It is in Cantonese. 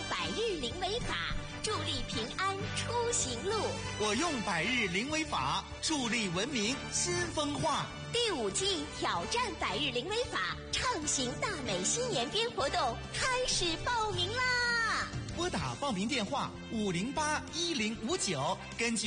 百日零违法，助力平安出行路。 我用百日零违法，助力文明新风化。 第5季挑战百日零违法，畅行大美新年编活动开始报名啦！ 拨打报名电话5081059，根据